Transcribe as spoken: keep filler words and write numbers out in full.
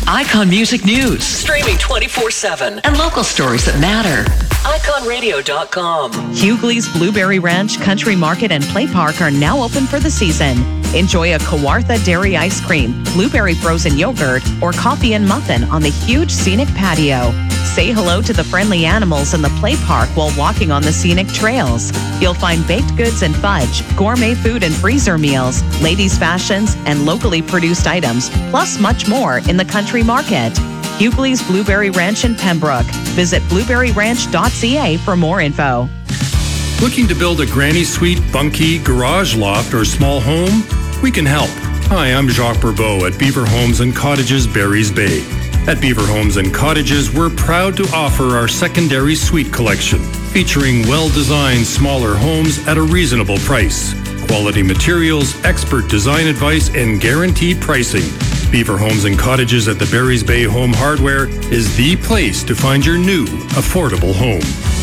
Icon Music News, streaming twenty-four seven, and local stories that matter. icon radio dot com. Hughley's Blueberry Ranch Country Market and Play Park are now open for the season. Enjoy a Kawartha dairy ice cream, blueberry frozen yogurt, or coffee and muffin on the huge scenic patio. Say hello to the friendly animals in the play park while walking on the scenic trails. You'll find baked goods and fudge, gourmet food and freezer meals, ladies' fashions, and locally produced items, plus much more in the country market. Hughley's Blueberry Ranch in Pembroke. Visit blueberry ranch dot c a for more info. Looking to build a granny suite, bunkie, garage loft, or small home? We can help. Hi, I'm Jacques Bourbeau at Beaver Homes and Cottages, Barry's Bay. At Beaver Homes and Cottages, we're proud to offer our secondary suite collection, featuring well-designed smaller homes at a reasonable price. Quality materials, expert design advice, and guaranteed pricing. Beaver Homes and Cottages at the Barry's Bay Home Hardware is the place to find your new, affordable home.